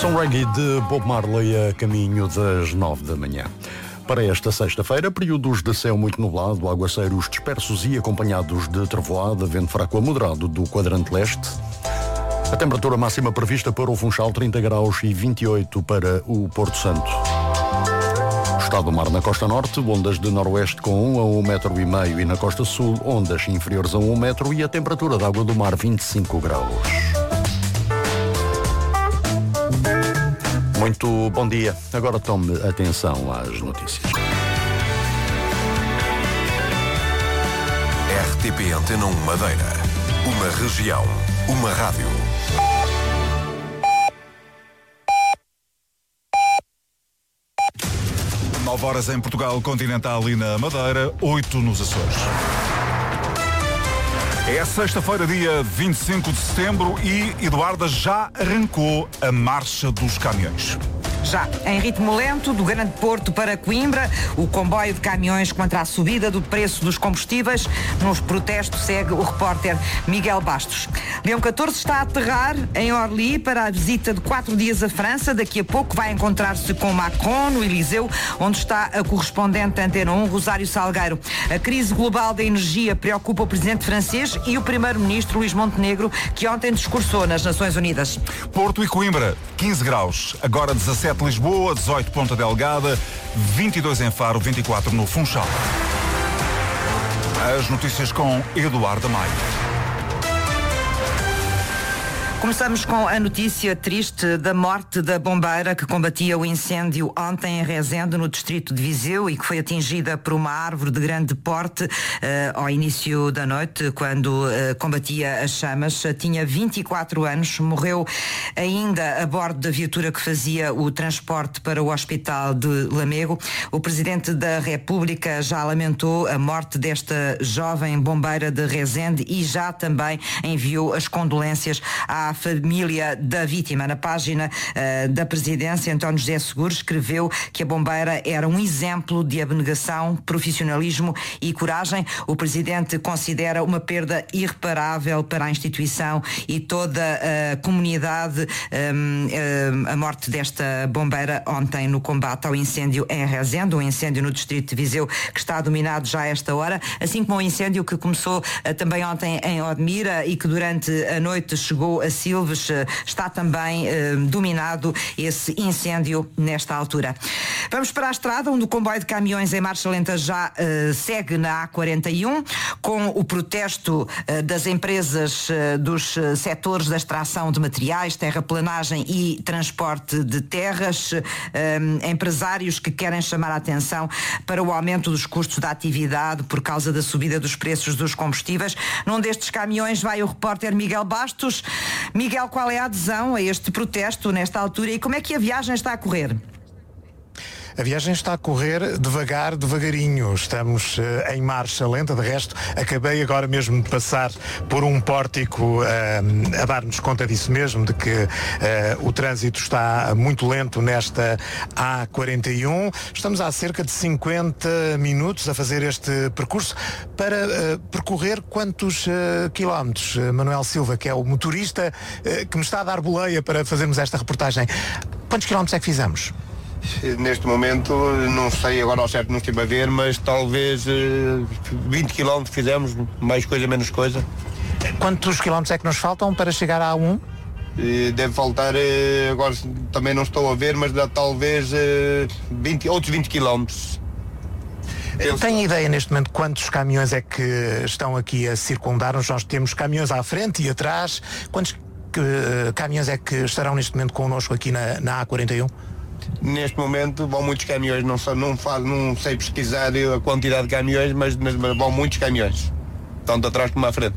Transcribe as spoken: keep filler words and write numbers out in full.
Versão reggae de Bob Marley a caminho das nove da manhã. Para esta sexta-feira, períodos de céu muito nublado, aguaceiros dispersos e acompanhados de trovoada, vento fraco a moderado do quadrante leste. A temperatura máxima prevista para o Funchal, trinta graus e vinte e oito para o Porto Santo. Estado do mar na costa norte, ondas de noroeste com um a um metro e meio e na costa sul, ondas inferiores a um metro e a temperatura da água do mar vinte e cinco graus. Muito bom dia. Agora tome atenção às notícias. R T P Antena um Madeira. Uma região. Uma rádio. nove horas em Portugal Continental e na Madeira, oito nos Açores. É sexta-feira, dia vinte e cinco de setembro e, Eduarda, já arrancou a marcha dos caminhões. Já, em ritmo lento, do Grande Porto para Coimbra, o comboio de caminhões contra a subida do preço dos combustíveis. Nos protestos segue o repórter Miguel Bastos. Leão catorze está a aterrar em Orly para a visita de quatro dias à França. Daqui a pouco vai encontrar-se com Macron no Eliseu, onde está a correspondente da Antena um, Rosário Salgueiro. A crise global da energia preocupa o presidente francês e o primeiro-ministro Luís Montenegro, que ontem discursou nas Nações Unidas. Porto e Coimbra, quinze graus. Agora dezassete Lisboa, dezoito Ponta Delgada, vinte e dois em Faro, vinte e quatro no Funchal. As notícias com Eduardo Maia. Começamos com a notícia triste da morte da bombeira que combatia o incêndio ontem em Rezende, no distrito de Viseu, e que foi atingida por uma árvore de grande porte uh, ao início da noite, quando uh, combatia as chamas. Tinha vinte e quatro anos, morreu ainda a bordo da viatura que fazia o transporte para o hospital de Lamego. O Presidente da República já lamentou a morte desta jovem bombeira de Rezende e já também enviou as condolências à família da vítima. Na página uh, da presidência, António José Seguro escreveu que a bombeira era um exemplo de abnegação, profissionalismo e coragem. O presidente considera uma perda irreparável para a instituição e toda a comunidade um, um, a morte desta bombeira ontem no combate ao incêndio em Rezende, um incêndio no distrito de Viseu que está dominado já a esta hora, assim como o incêndio que começou uh, também ontem em Odmira e que durante a noite chegou a Silves. Está também eh, dominado esse incêndio nesta altura. Vamos para a estrada, onde o comboio de caminhões em marcha lenta já eh, segue na A quarenta e um, com o protesto eh, das empresas eh, dos eh, setores da extração de materiais, terraplanagem e transporte de terras, eh, empresários que querem chamar a atenção para o aumento dos custos da atividade por causa da subida dos preços dos combustíveis. Num destes caminhões vai o repórter Miguel Bastos. Miguel, qual é a adesão a este protesto nesta altura e como é que a viagem está a correr? A viagem está a correr devagar, devagarinho. Estamos uh, em marcha lenta. De resto, acabei agora mesmo de passar por um pórtico uh, a dar-nos conta disso mesmo, de que uh, o trânsito está muito lento nesta A quarenta e um. Estamos há cerca de cinquenta minutos a fazer este percurso para uh, percorrer quantos uh, quilómetros? Uh, Manuel Silva, que é o motorista uh, que me está a dar boleia para fazermos esta reportagem. Quantos quilómetros é que fizemos? Neste momento, não sei agora ao certo, não estive a ver, mas talvez uh, vinte quilómetros fizemos, mais coisa, menos coisa. Quantos quilómetros é que nos faltam para chegar à A um? Uh, deve faltar, uh, agora também não estou a ver, mas dá talvez uh, vinte, outros vinte quilómetros. Eu... Tem ideia neste momento quantos caminhões é que estão aqui a circundar-nos? Nós temos caminhões à frente e atrás. Quantos uh, caminhões é que estarão neste momento connosco aqui na, na A quarenta e um? Neste momento vão muitos caminhões, não, só, não, falo, não sei pesquisar a quantidade de caminhões, mas, mas vão muitos caminhões, tanto atrás como à frente.